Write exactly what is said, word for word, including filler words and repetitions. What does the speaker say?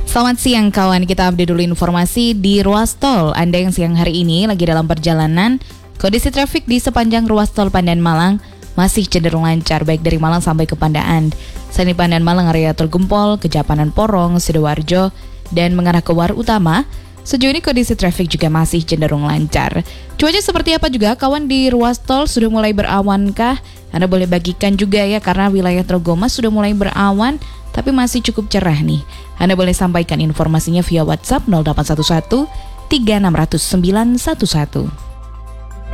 Selamat siang kawan, kita update dulu informasi di ruas tol. Anda yang siang hari ini lagi dalam perjalanan, kondisi trafik di sepanjang ruas tol Pandan Malang masih cenderung lancar, baik dari Malang sampai ke Pandaan. Selain di Pandan Malang, area Tol Gempol, Kejapanan Porong, Sidoarjo, dan mengarah ke War Utama, sejauh ini kondisi trafik juga masih cenderung lancar. Cuaca seperti apa juga kawan di ruas tol? Sudah mulai berawankah? Anda boleh bagikan juga ya, karena wilayah Trogomas sudah mulai berawan, tapi masih cukup cerah nih. Anda boleh sampaikan informasinya via WhatsApp nol delapan satu satu tiga enam nol nol sembilan satu satu.